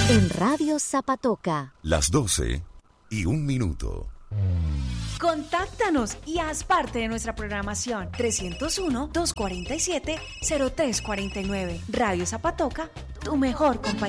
En Radio Zapatoca. Las 12:01. Contáctanos y haz parte de nuestra programación. 301-247-0349. Radio Zapatoca, tu mejor compañía.